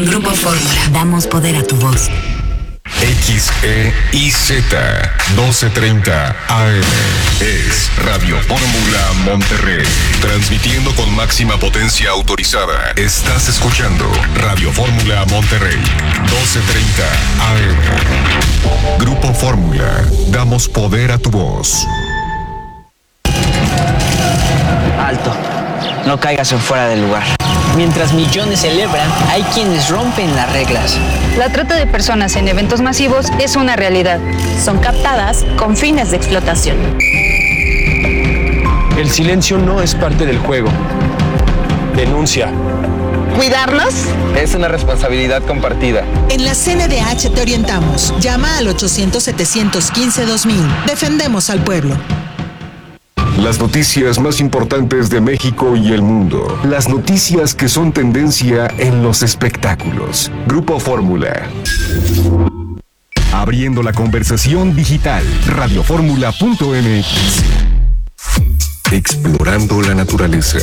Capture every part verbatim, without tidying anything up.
Con Grupo Fórmula, damos poder a tu voz. X E I Z doce treinta A M es Radio Fórmula Monterrey, transmitiendo con máxima potencia autorizada. Estás escuchando Radio Fórmula Monterrey, doce treinta A M. Grupo Fórmula, damos poder a tu voz. Alto, no caigas en fuera del lugar. Mientras millones celebran, hay quienes rompen las reglas. La trata de personas en eventos masivos es una realidad. Son captadas con fines de explotación. El silencio no es parte del juego. Denuncia. ¿Cuidarlos? Es una responsabilidad compartida. En la C N D H te orientamos. Llama al ochocientos, setecientos quince, dos mil. Defendemos al pueblo. Las noticias más importantes de México y el mundo. Las noticias que son tendencia en los espectáculos. Grupo Fórmula. Abriendo la conversación digital. Radioformula punto m x. Explorando la naturaleza.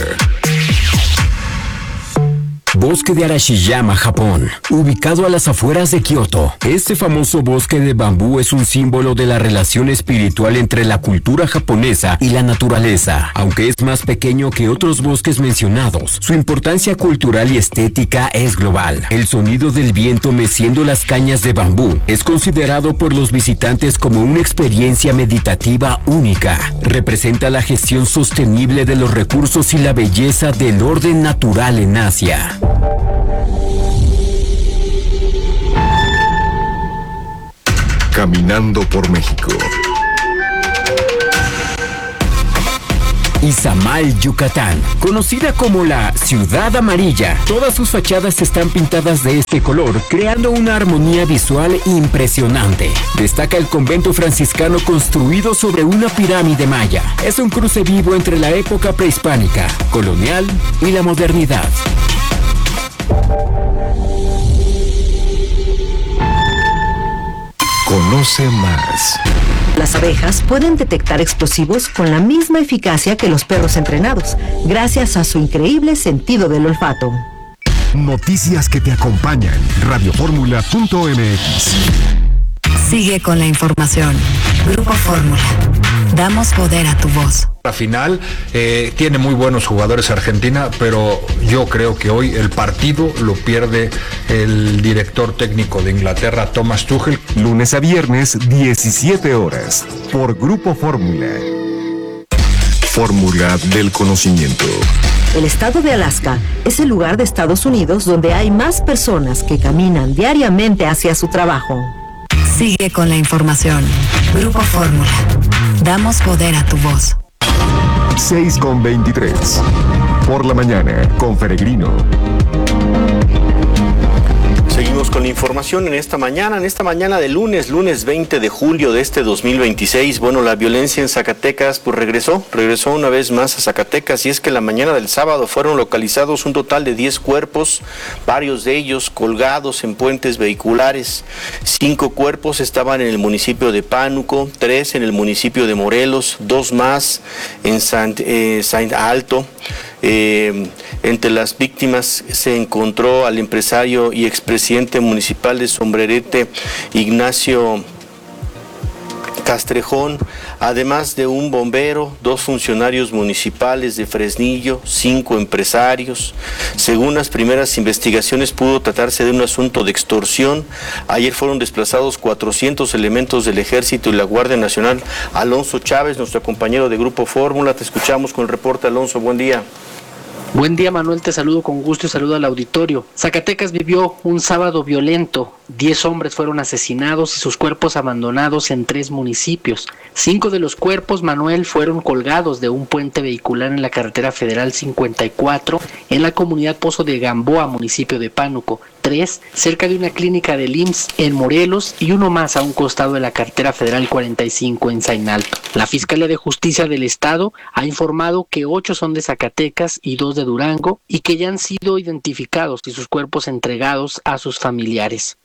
Bosque de Arashiyama, Japón, ubicado a las afueras de Kioto. Este famoso bosque de bambú es un símbolo de la relación espiritual entre la cultura japonesa y la naturaleza. Aunque es más pequeño que otros bosques mencionados, su importancia cultural y estética es global. El sonido del viento meciendo las cañas de bambú es considerado por los visitantes como una experiencia meditativa única. Representa la gestión sostenible de los recursos y la belleza del orden natural en Asia. Caminando por México. Izamal, Yucatán, conocida como la Ciudad Amarilla. Todas sus fachadas están pintadas de este color, creando una armonía visual impresionante. Destaca el convento franciscano construido sobre una pirámide maya. Es un cruce vivo entre la época prehispánica, colonial y la modernidad. Conoce más. Las abejas pueden detectar explosivos con la misma eficacia que los perros entrenados, gracias a su increíble sentido del olfato. Noticias que te acompañan. Radioformula punto m x. Sigue con la información. Grupo Fórmula. Damos poder a tu voz. La final eh, tiene muy buenos jugadores Argentina, pero yo creo que hoy el partido lo pierde el director técnico de Inglaterra, Thomas Tuchel. Lunes a viernes, diecisiete horas, por Grupo Fórmula. Fórmula del conocimiento. El estado de Alaska es el lugar de Estados Unidos donde hay más personas que caminan diariamente hacia su trabajo. Sigue con la información. Grupo Fórmula. Damos poder a tu voz. seis con veintitrés. Por la mañana, con Peregrino. Seguimos con la información en esta mañana, en esta mañana de lunes, lunes veinte de julio de este dos mil veintiséis. Bueno, la violencia en Zacatecas pues regresó, regresó una vez más a Zacatecas, y es que la mañana del sábado fueron localizados un total de diez cuerpos, varios de ellos colgados en puentes vehiculares. Cinco cuerpos estaban en el municipio de Pánuco, tres en el municipio de Morelos, dos más en Sant, eh, Saint Alto. Eh, entre las víctimas se encontró al empresario y expresidente municipal de Sombrerete, Ignacio Castrejón, además de un bombero, dos funcionarios municipales de Fresnillo, cinco empresarios. Según las primeras investigaciones, pudo tratarse de un asunto de extorsión. Ayer fueron desplazados cuatrocientos elementos del Ejército y la Guardia Nacional. Alonso Chávez, nuestro compañero de Grupo Fórmula, te escuchamos con el reporte. Alonso, buen día. Buen día, Manuel, te saludo con gusto y saludo al auditorio. Zacatecas vivió un sábado violento. Diez hombres fueron asesinados y sus cuerpos abandonados en tres municipios. Cinco de los cuerpos, Manuel, fueron colgados de un puente vehicular en la carretera federal cincuenta y cuatro en la comunidad Pozo de Gamboa, municipio de Pánuco. Tres cerca de una clínica del I M S S en Morelos y uno más a un costado de la carretera federal cuarenta y cinco en Saint Alto. La Fiscalía de Justicia del Estado ha informado que ocho son de Zacatecas y dos de Durango y que ya han sido identificados y sus cuerpos entregados a sus familiares.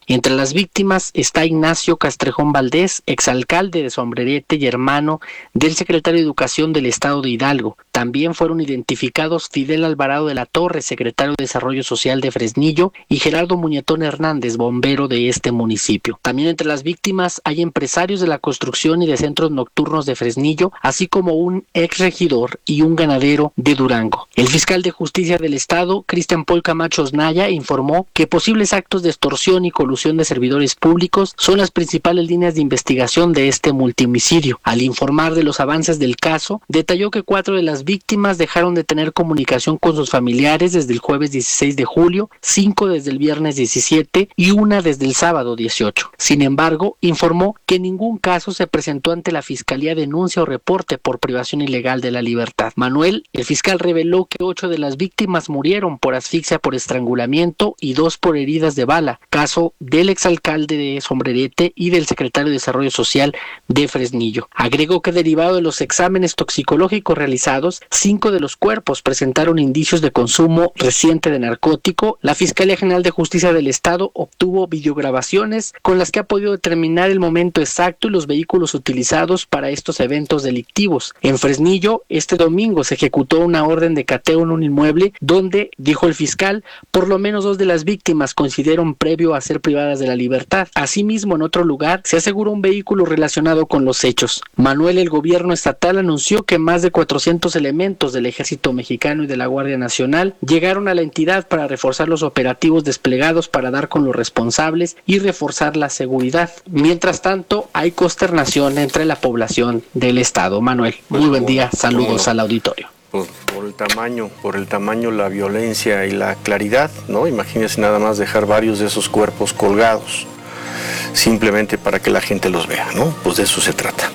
Entre las víctimas está Ignacio Castrejón Valdés, exalcalde de Sombrerete y hermano del secretario de Educación del Estado de Hidalgo. También fueron identificados Fidel Alvarado de la Torre, secretario de Desarrollo Social de Fresnillo, y Gerardo Muñetón Hernández, bombero de este municipio. También entre las víctimas hay empresarios de la construcción y de centros nocturnos de Fresnillo, así como un exregidor y un ganadero de Durango. El fiscal de Justicia del Estado, Cristian Paul Camacho Osnaya, informó que posibles actos de extorsión y colusión de servidores públicos son las principales líneas de investigación de este multihomicidio. Al informar de los avances del caso, detalló que cuatro de las víctimas dejaron de tener comunicación con sus familiares desde el jueves dieciséis de julio, cinco desde el viernes diecisiete y una desde el sábado dieciocho. Sin embargo, informó que en ningún caso se presentó ante la Fiscalía denuncia o reporte por privación ilegal de la libertad. Manuel, el fiscal, reveló que ocho de las víctimas murieron por asfixia por estrangulamiento y dos por heridas de bala, caso del exalcalde de Sombrerete y del secretario de Desarrollo Social de Fresnillo. Agregó que derivado de los exámenes toxicológicos realizados, cinco de los cuerpos presentaron indicios de consumo reciente de narcótico. La Fiscalía General de Justicia del Estado obtuvo videograbaciones con las que ha podido determinar el momento exacto y los vehículos utilizados para estos eventos delictivos. En Fresnillo, este domingo se ejecutó una orden de cateo en un inmueble donde, dijo el fiscal, por lo menos dos de las víctimas coincidieron previo a ser privadas de la libertad. Asimismo, en otro lugar, se aseguró un vehículo relacionado con los hechos. Manuel, el gobierno estatal anunció que más de cuatrocientos elementos del Ejército Mexicano y de la Guardia Nacional llegaron a la entidad para reforzar los operativos desplegados para dar con los responsables y reforzar la seguridad. Mientras tanto, hay consternación entre la población del estado. Manuel, muy pues, buen día, saludos bueno, al auditorio. Pues por el tamaño, por el tamaño, la violencia y la claridad, ¿no? Imagínense nada más dejar varios de esos cuerpos colgados, simplemente para que la gente los vea, ¿no? Pues de eso se trata.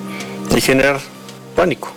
Y generar pánico.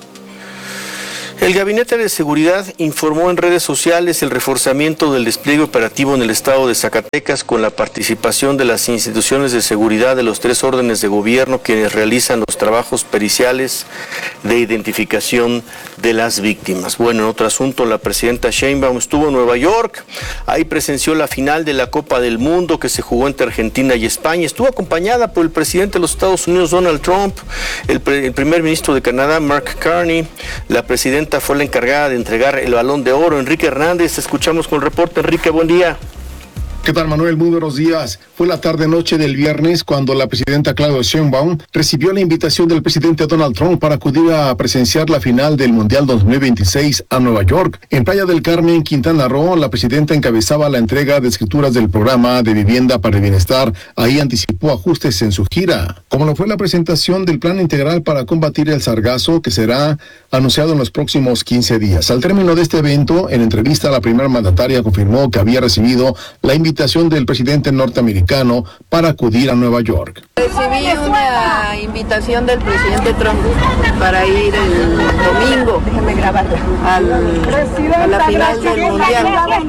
El Gabinete de Seguridad informó en redes sociales el reforzamiento del despliegue operativo en el estado de Zacatecas con la participación de las instituciones de seguridad de los tres órdenes de gobierno quienes realizan los trabajos periciales de identificación de las víctimas. Bueno, en otro asunto, la presidenta Sheinbaum estuvo en Nueva York, ahí presenció la final de la Copa del Mundo que se jugó entre Argentina y España. Estuvo acompañada por el presidente de los Estados Unidos, Donald Trump, el, pre- el primer ministro de Canadá, Mark Carney, la presidenta fue la encargada de entregar el Balón de Oro, Enrique Hernández. Escuchamos con el reporte. Enrique, buen día. ¿Qué tal, Manuel? Muy buenos días. Fue la tarde-noche del viernes cuando la presidenta Claudia Sheinbaum recibió la invitación del presidente Donald Trump para acudir a presenciar la final del Mundial dos mil veintiséis a Nueva York. En Playa del Carmen, Quintana Roo, la presidenta encabezaba la entrega de escrituras del programa de vivienda para el bienestar. Ahí anticipó ajustes en su gira, como lo fue la presentación del plan integral para combatir el sargazo, que será anunciado en los próximos quince días. Al término de este evento, en entrevista, la primera mandataria confirmó que había recibido la invitación del presidente norteamericano para acudir a Nueva York. Recibí una invitación del presidente Trump para ir el domingo al, a la final del Mundial.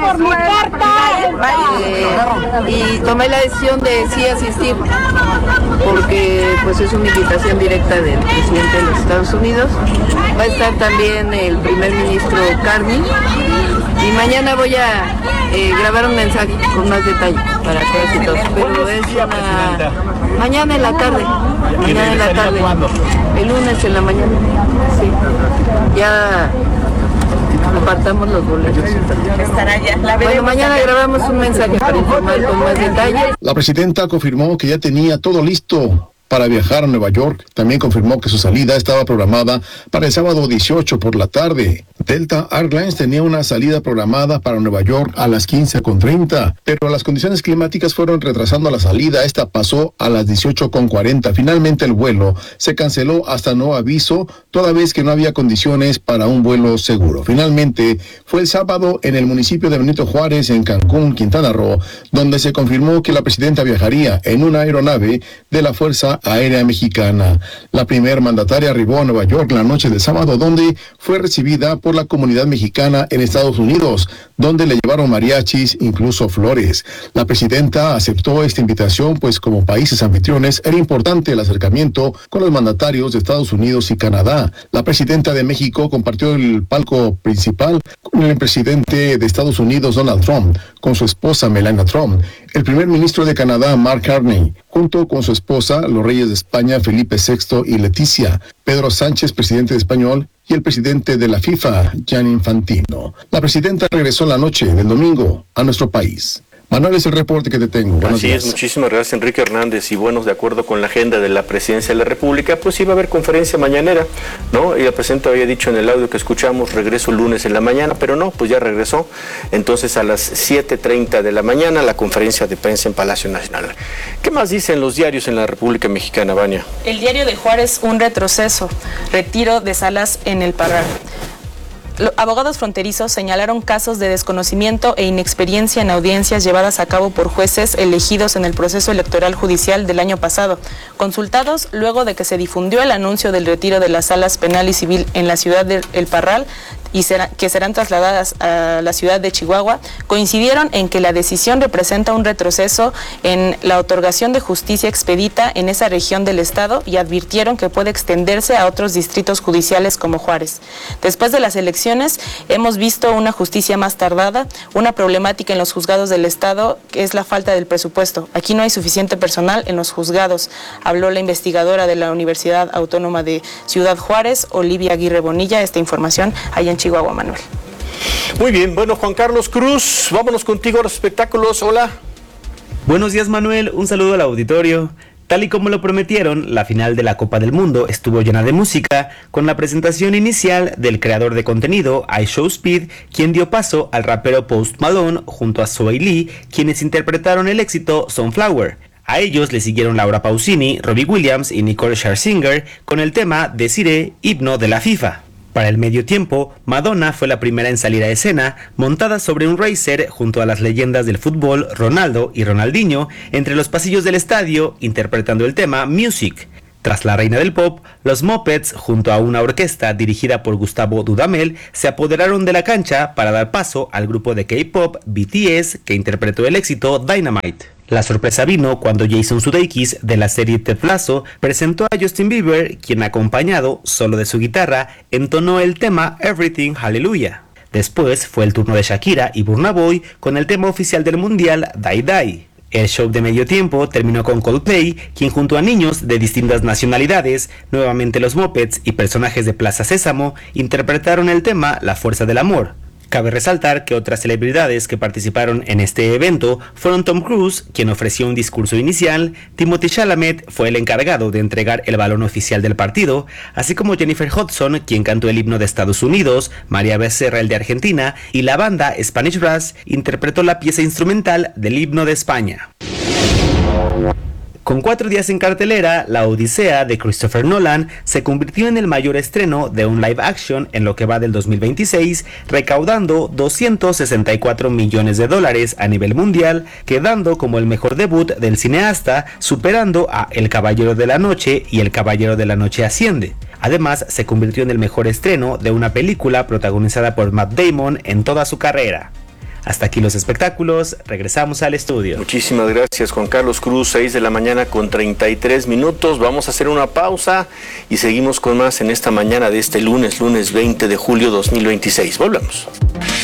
Eh, y tomé la decisión de sí asistir porque pues es una invitación directa del presidente de los Estados Unidos. Va a estar también el primer ministro Carney. Y mañana voy a eh, grabar un mensaje con más detalle para todos y todos. Pero es una... mañana en la tarde. Mañana en la tarde. El lunes en la mañana. Sí. Ya apartamos los boletos. Bueno, mañana grabamos un mensaje para informar con más detalle. La presidenta confirmó que ya tenía todo listo para viajar a Nueva York. También confirmó que su salida estaba programada para el sábado dieciocho por la tarde. Delta Airlines tenía una salida programada para Nueva York a las quince con treinta, pero las condiciones climáticas fueron retrasando la salida. Esta pasó a las dieciocho con cuarenta. Finalmente el vuelo se canceló hasta nuevo aviso, toda vez que no había condiciones para un vuelo seguro. Finalmente fue el sábado en el municipio de Benito Juárez, en Cancún, Quintana Roo, donde se confirmó que la presidenta viajaría en una aeronave de la Fuerza Aérea Mexicana. La primer mandataria arribó a Nueva York la noche del sábado, donde fue recibida por la comunidad mexicana en Estados Unidos, donde le llevaron mariachis, incluso flores. La presidenta aceptó esta invitación, pues como países anfitriones era importante el acercamiento con los mandatarios de Estados Unidos y Canadá. La presidenta de México compartió el palco principal con el presidente de Estados Unidos, Donald Trump, con su esposa Melania Trump, El primer ministro de Canadá, Mark Carney, junto con su esposa, los reyes de España, Felipe sexto y Leticia, Pedro Sánchez, presidente de Español, y el presidente de la FIFA, Gianni Infantino. La presidenta regresó en la noche del domingo a nuestro país. Manuel, es el reporte que te tengo. Buenos Así días. es, muchísimas gracias, Enrique Hernández. Y bueno, de acuerdo con la agenda de la Presidencia de la República, pues iba a haber conferencia mañanera, ¿no? Y la presidenta había dicho en el audio que escuchamos, regreso lunes en la mañana, pero no, pues ya regresó. Entonces a las siete treinta de la mañana, la conferencia de prensa en Palacio Nacional. ¿Qué más dicen los diarios en la República Mexicana, Vania? El diario de Juárez, un retroceso, retiro de salas en el Parral. Los abogados fronterizos señalaron casos de desconocimiento e inexperiencia en audiencias llevadas a cabo por jueces elegidos en el proceso electoral judicial del año pasado, consultados luego de que se difundió el anuncio del retiro de las salas penal y civil en la ciudad de El Parral y será, que serán trasladadas a la ciudad de Chihuahua, coincidieron en que la decisión representa un retroceso en la otorgación de justicia expedita en esa región del estado y advirtieron que puede extenderse a otros distritos judiciales como Juárez. Después de las elecciones hemos visto una justicia más tardada, una problemática en los juzgados del estado que es la falta del presupuesto. Aquí no hay suficiente personal en los juzgados, habló la investigadora de la Universidad Autónoma de Ciudad Juárez, Olivia Aguirre Bonilla. Esta información allá en Chihuahua, Manuel. Muy bien, bueno, Juan Carlos Cruz, vámonos contigo a los espectáculos. Hola. Buenos días, Manuel, un saludo al auditorio. Tal y como lo prometieron, la final de la Copa del Mundo estuvo llena de música, con la presentación inicial del creador de contenido, iShowSpeed, quien dio paso al rapero Post Malone junto a Zoe Lee, quienes interpretaron el éxito Sunflower. A ellos le siguieron Laura Pausini, Robbie Williams y Nicole Scherzinger con el tema Desiree, himno de la FIFA. Para el medio tiempo, Madonna fue la primera en salir a escena, montada sobre un racer junto a las leyendas del fútbol Ronaldo y Ronaldinho, entre los pasillos del estadio, interpretando el tema Music. Tras la reina del pop, los Muppets, junto a una orquesta dirigida por Gustavo Dudamel, se apoderaron de la cancha para dar paso al grupo de K-pop B T S, que interpretó el éxito Dynamite. La sorpresa vino cuando Jason Sudeikis, de la serie Ted Lasso, presentó a Justin Bieber, quien, acompañado solo de su guitarra, entonó el tema Everything Hallelujah. Después fue el turno de Shakira y Burna Boy con el tema oficial del mundial, Die Die. El show de medio tiempo terminó con Coldplay, quien junto a niños de distintas nacionalidades, nuevamente los Muppets y personajes de Plaza Sésamo, interpretaron el tema La Fuerza del Amor. Cabe resaltar que otras celebridades que participaron en este evento fueron Tom Cruise, quien ofreció un discurso inicial, Timothée Chalamet fue el encargado de entregar el balón oficial del partido, así como Jennifer Hudson, quien cantó el himno de Estados Unidos, María Becerra el de Argentina, y la banda Spanish Brass interpretó la pieza instrumental del himno de España. Con cuatro días en cartelera, La Odisea de Christopher Nolan se convirtió en el mayor estreno de un live action en lo que va del dos mil veintiséis, recaudando doscientos sesenta y cuatro millones de dólares a nivel mundial, quedando como el mejor debut del cineasta, superando a El Caballero de la Noche y El Caballero de la Noche Asciende. Además, se convirtió en el mejor estreno de una película protagonizada por Matt Damon en toda su carrera. Hasta aquí los espectáculos, regresamos al estudio. Muchísimas gracias, Juan Carlos Cruz, seis de la mañana con treinta y tres minutos. Vamos a hacer una pausa y seguimos con más en esta mañana de este lunes, lunes veinte de julio dos mil veintiséis. Volvemos.